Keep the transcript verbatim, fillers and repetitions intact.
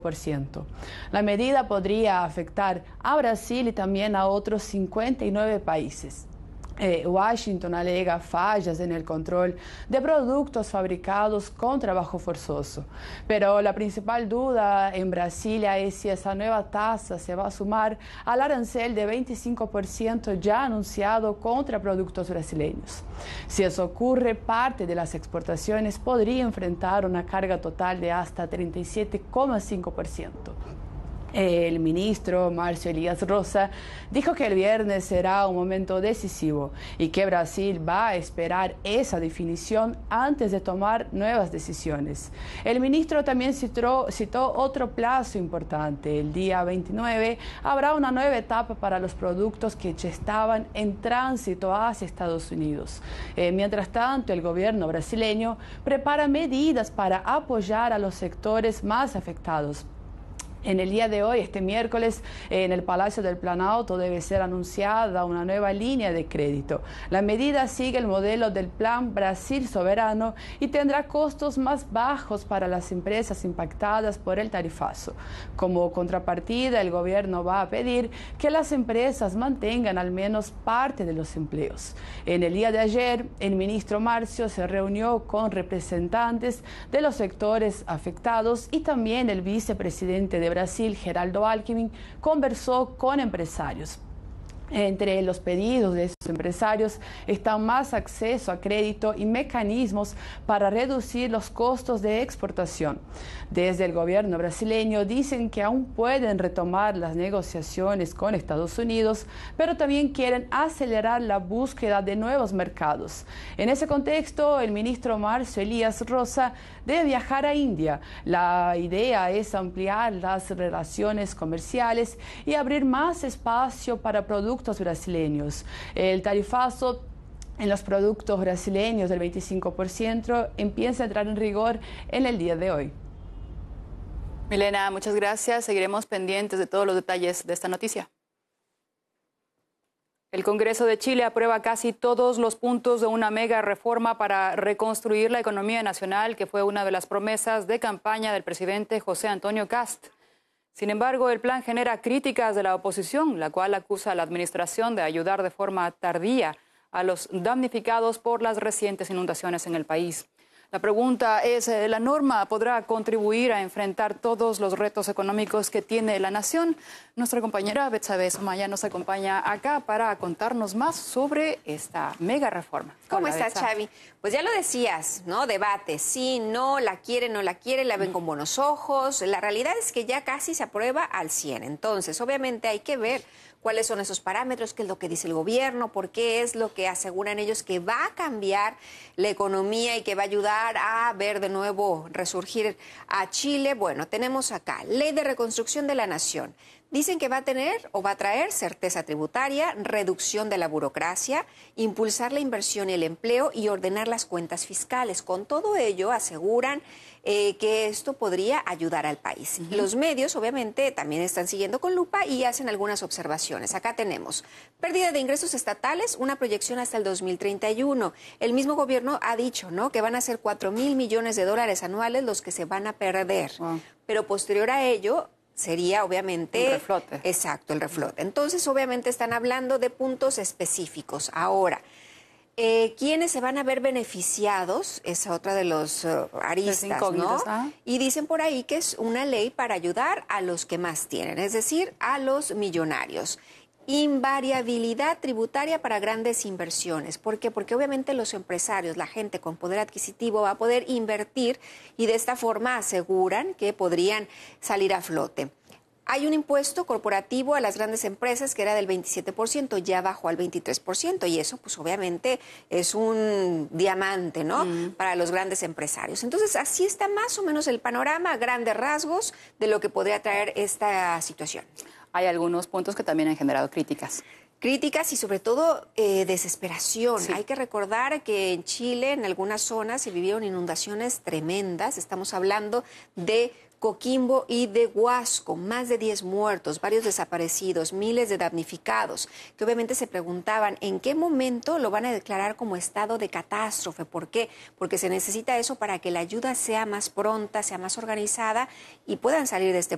por ciento. La medida podría afectar a Brasil y también a otros cincuenta y nueve países. Eh, Washington alega fallas en el control de productos fabricados con trabajo forzoso. Pero la principal duda en Brasilia es si esa nueva tasa se va a sumar al arancel de veinticinco por ciento ya anunciado contra productos brasileños. Si eso ocurre, parte de las exportaciones podría enfrentar una carga total de hasta treinta y siete coma cinco por ciento. El ministro Márcio Elias Rosa dijo que el viernes será un momento decisivo y que Brasil va a esperar esa definición antes de tomar nuevas decisiones. El ministro también citó, citó otro plazo importante. El día veintinueve habrá una nueva etapa para los productos que ya estaban en tránsito hacia Estados Unidos. Eh, mientras tanto, el gobierno brasileño prepara medidas para apoyar a los sectores más afectados. En el día de hoy, este miércoles, en el Palacio del Planalto debe ser anunciada una nueva línea de crédito. La medida sigue el modelo del Plan Brasil Soberano y tendrá costos más bajos para las empresas impactadas por el tarifazo. Como contrapartida, el gobierno va a pedir que las empresas mantengan al menos parte de los empleos. En el día de ayer, el ministro Márcio se reunió con representantes de los sectores afectados y también el vicepresidente de Brasil, Geraldo Alckmin, conversó con empresarios. Entre los pedidos de esos empresarios están más acceso a crédito y mecanismos para reducir los costos de exportación. Desde el gobierno brasileño dicen que aún pueden retomar las negociaciones con Estados Unidos, pero también quieren acelerar la búsqueda de nuevos mercados. En ese contexto, el ministro Márcio Elias Rosa debe viajar a India. La idea es ampliar las relaciones comerciales y abrir más espacio para productos brasileños. El tarifazo en los productos brasileños del veinticinco por ciento empieza a entrar en rigor en el día de hoy. Milena, muchas gracias. Seguiremos pendientes de todos los detalles de esta noticia. El Congreso de Chile aprueba casi todos los puntos de una mega reforma para reconstruir la economía nacional, que fue una de las promesas de campaña del presidente José Antonio Kast. Sin embargo, el plan genera críticas de la oposición, la cual acusa a la administración de ayudar de forma tardía a los damnificados por las recientes inundaciones en el país. La pregunta es, ¿la norma podrá contribuir a enfrentar todos los retos económicos que tiene la nación? Nuestra compañera Betsabe Somaya nos acompaña acá para contarnos más sobre esta mega reforma. ¿Cómo Hola, estás, Betsa. Xavi? Pues ya lo decías, ¿no? Debate, sí, no, la quiere, no la quiere, la ven con buenos ojos. La realidad es que ya casi se aprueba al cien. Entonces, obviamente hay que ver cuáles son esos parámetros, qué es lo que dice el gobierno, por qué es lo que aseguran ellos que va a cambiar la economía y que va a ayudar a ver de nuevo resurgir a Chile. Bueno, tenemos acá, Ley de Reconstrucción de la Nación. Dicen que va a tener o va a traer certeza tributaria, reducción de la burocracia, impulsar la inversión y el empleo y ordenar las cuentas fiscales. Con todo ello aseguran eh, que esto podría ayudar al país. Uh-huh. Los medios obviamente también están siguiendo con lupa y hacen algunas observaciones. Acá tenemos pérdida de ingresos estatales, una proyección hasta el dos mil treinta y uno. El mismo gobierno ha dicho, ¿no?, que van a ser cuatro mil millones de dólares anuales los que se van a perder. Wow. Pero posterior a ello sería obviamente... Un reflote. Exacto, el reflote. Entonces, obviamente están hablando de puntos específicos. Ahora, eh, ¿quiénes se van a ver beneficiados? Es otra de los uh, aristas, ¿no? ¿Ah? Y dicen por ahí que es una ley para ayudar a los que más tienen, es decir, a los millonarios. Invariabilidad tributaria para grandes inversiones. ¿Por qué? Porque obviamente los empresarios, la gente con poder adquisitivo va a poder invertir y de esta forma aseguran que podrían salir a flote. Hay un impuesto corporativo a las grandes empresas que era del veintisiete por ciento, ya bajó al veintitrés por ciento y eso pues obviamente es un diamante, ¿no?, mm. para los grandes empresarios. Entonces así está más o menos el panorama, grandes rasgos de lo que podría traer esta situación. Hay algunos puntos que también han generado críticas. Críticas y sobre todo eh, desesperación. Sí. Hay que recordar que en Chile, en algunas zonas, se vivieron inundaciones tremendas. Estamos hablando de Coquimbo y de Huasco, más de diez muertos, varios desaparecidos, miles de damnificados, que obviamente se preguntaban en qué momento lo van a declarar como estado de catástrofe. ¿Por qué? Porque se necesita eso para que la ayuda sea más pronta, sea más organizada y puedan salir de este